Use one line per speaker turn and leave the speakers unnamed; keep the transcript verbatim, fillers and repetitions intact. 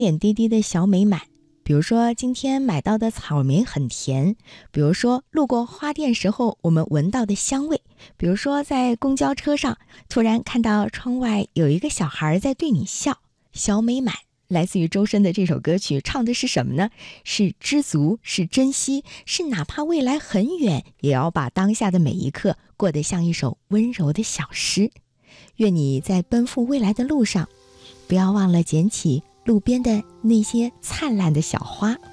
点滴滴的小美满。比如说今天买到的草莓很甜，比如说路过花店时候我们闻到的香味，比如说在公交车上突然看到窗外有一个小孩在对你笑。小美满来自于周深的这首歌曲，唱的是什么呢？是知足，是珍惜，是哪怕未来很远，也要把当下的每一刻过得像一首温柔的小诗。愿你在奔赴未来的路上，不要忘了捡起路边的那些灿烂的小花。